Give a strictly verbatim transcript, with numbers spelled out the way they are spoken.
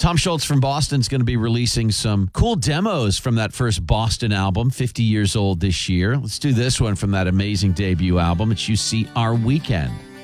Tom Schultz from Boston is going to be releasing some cool demos from that first Boston album, fifty years old this year. Let's do this one from that amazing debut album. It's You See Our Weekend.